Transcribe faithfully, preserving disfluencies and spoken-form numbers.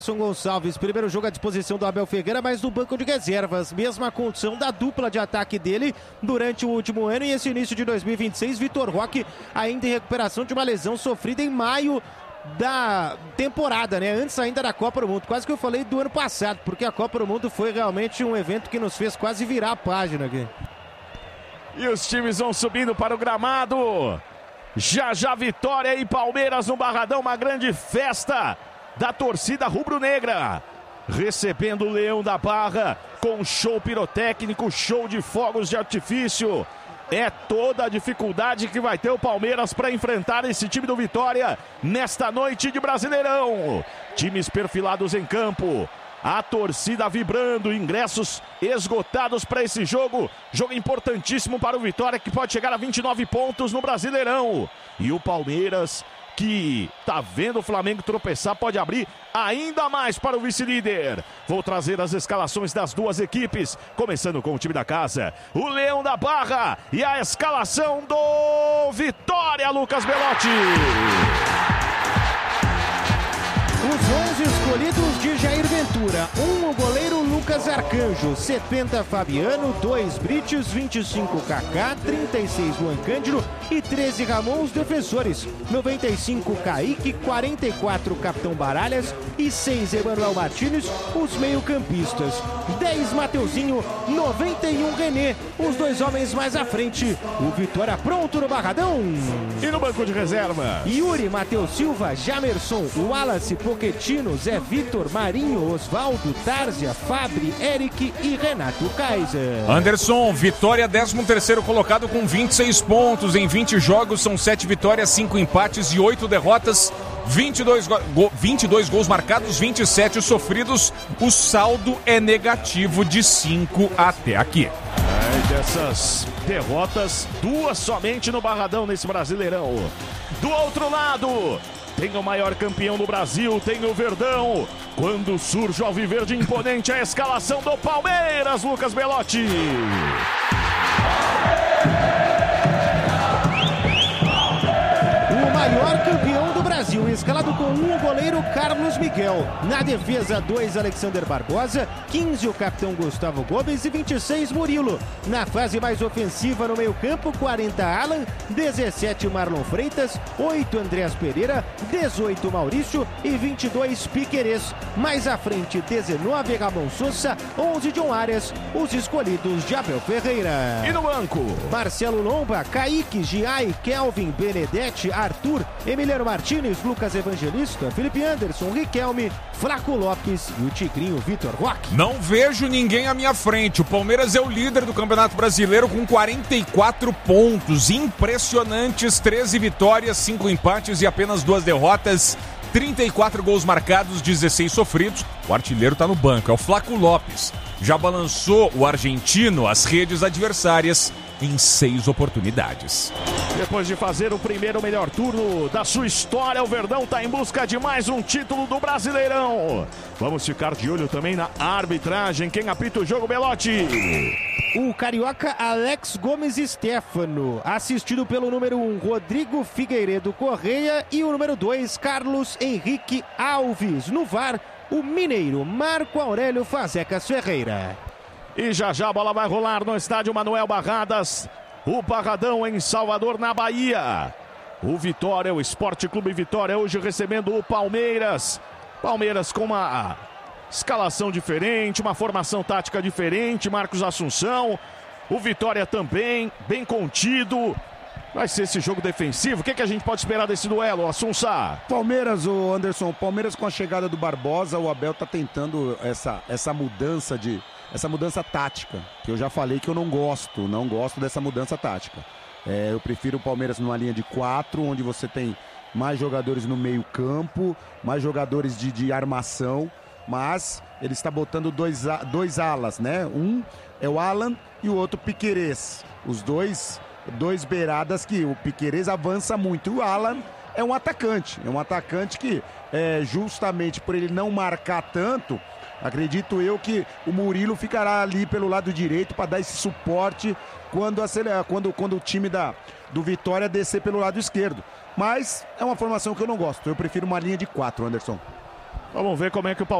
Anderson Gonçalves, primeiro jogo à disposição do Abel Ferreira, mas no banco de reservas. Mesma condição da dupla de ataque dele durante o último ano e esse início de dois mil e vinte e seis. Vitor Roque ainda em recuperação de uma lesão sofrida em maio da temporada, né? Antes ainda da Copa do Mundo. Quase que eu falei do ano passado, porque a Copa do Mundo foi realmente um evento que nos fez quase virar a página aqui. E os times vão subindo para o gramado. Já já Vitória e Palmeiras no Barradão, uma grande festa da torcida rubro-negra, recebendo o Leão da Barra com show pirotécnico, show de fogos de artifício. É toda a dificuldade que vai ter o Palmeiras para enfrentar esse time do Vitória nesta noite de Brasileirão. Times perfilados em campo, a torcida vibrando, ingressos esgotados para esse jogo. Jogo importantíssimo para o Vitória, que pode chegar a vinte e nove pontos no Brasileirão. E o Palmeiras, que tá vendo o Flamengo tropeçar, pode abrir ainda mais para o vice-líder. Vou trazer as escalações das duas equipes, começando com o time da casa, o Leão da Barra, e a escalação do Vitória, Lucas Belotti. Os onze escolhidos de Jair Ventura. Um, o goleiro Lucas Arcanjo. setenta, Fabiano. dois, Brites. vinte e cinco, Kaká. trinta e seis, Luan Cândido. E treze, Ramon, os defensores. noventa e cinco, Kaique. quarenta e quatro, Capitão Baralhas. E seis, Emanuel Martínez, os meio-campistas. dez, Mateuzinho. noventa e um, René. Os dois homens mais à frente. O Vitória pronto no Barradão. E no banco de reserva, Yuri, Matheus Silva, Jamerson, Wallace, Pochettino, Zé Vitor, Marinho, Osvaldo, Tárzia, Fabri, Eric e Renato Kaiser. Anderson, Vitória décimo terceiro colocado com vinte e seis pontos em vinte jogos, são sete vitórias, cinco empates e oito derrotas, vinte e dois, go- vinte e dois gols marcados, vinte e sete sofridos. O saldo é negativo de cinco até aqui. É, dessas derrotas, duas somente no Barradão nesse Brasileirão. Do outro lado, tem o maior campeão do Brasil, tem o Verdão. Quando surge o Alviverde imponente, a escalação do Palmeiras, Lucas Belotti. O maior campeão do Brasil, escalado com um, o goleiro Carlos Miguel. Na defesa, dois, Alexander Barbosa. quinze, o capitão Gustavo Gomes. E vinte e seis, Murilo. Na fase mais ofensiva no meio campo, quarenta, Alan. dezessete, Marlon Freitas. oito, Andreas Pereira. dezoito, Maurício. E vinte e dois, Piquerez. Mais à frente, dezenove, Ramon Sousa. onze, John Arias. Os escolhidos de Abel Ferreira. E no banco, Marcelo Lomba, Kaique, Giai, Kelvin, Benedetti, Arthur, Emiliano Martínez, Lucas Evangelista, Felipe Anderson, Riquelme, Flaco Lopes e o Tigrinho Vitor Roque. Não vejo ninguém à minha frente. O Palmeiras é o líder do Campeonato Brasileiro com quarenta e quatro pontos. Impressionantes, treze vitórias, cinco empates e apenas duas derrotas. trinta e quatro gols marcados, dezesseis sofridos. O artilheiro está no banco, é o Flaco Lopes. Já balançou o argentino as redes adversárias em seis oportunidades. depois de fazer o primeiro melhor turno da sua história, o Verdão está em busca de mais um título do Brasileirão. Vamos ficar de olho também na arbitragem. Quem apita o jogo, Belotti? O carioca Alex Gomes Stefano, assistido pelo número um, Rodrigo Figueiredo Correia, e o número dois, Carlos Henrique Alves. No V A R, o mineiro Marco Aurélio Fazecas Ferreira. E já já a bola vai rolar no estádio Manuel Barradas. O Barradão em Salvador, na Bahia. O Vitória, o Esporte Clube Vitória, hoje recebendo o Palmeiras. Palmeiras com uma escalação diferente, uma formação tática diferente. Marcos Assunção. O Vitória também, bem contido. Vai ser esse jogo defensivo. O que, que a gente pode esperar desse duelo, Assunção? Palmeiras, o Anderson, Palmeiras com a chegada do Barbosa, o Abel tá tentando essa, essa mudança de... Essa mudança tática, que eu já falei que eu não gosto, não gosto dessa mudança tática. É, eu prefiro o Palmeiras numa linha de quatro, onde você tem mais jogadores no meio campo, mais jogadores de, de armação, mas ele está botando dois, dois alas, né? Um é o Alan e o outro Piquerez. Os dois, dois beiradas que o Piquerez avança muito. O Alan é um atacante, é um atacante que é, justamente por ele não marcar tanto, acredito eu que o Murilo ficará ali pelo lado direito para dar esse suporte quando, acelera, quando, quando o time da, do Vitória descer pelo lado esquerdo. Mas é uma formação que eu não gosto. Eu prefiro uma linha de quatro, Anderson. Vamos ver como é que o Palmeiras